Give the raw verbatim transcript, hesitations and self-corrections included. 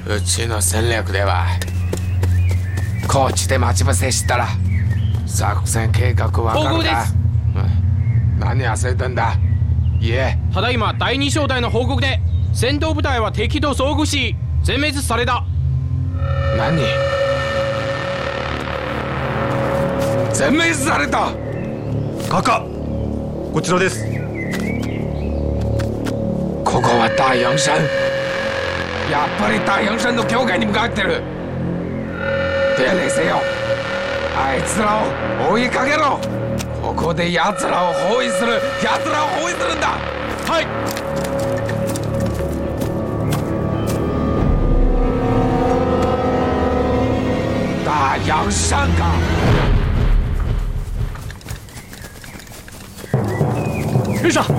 うちの戦略では高知で待ち伏せしたら作戦計画わかるか？ 報告です。 何焦ってんだ？言え。 ただいまだいに小隊の報告で戦闘部隊は敵と遭遇し全滅された。 何？全滅された？ カカ、こちらです。 ここは大陽山。やっぱり大陽山の境界に向かってる。手礼せよ。あいつらを追いかけろ。ここで奴らを包囲する。奴らを包囲するんだ。 はい。 大陽山か。 院长，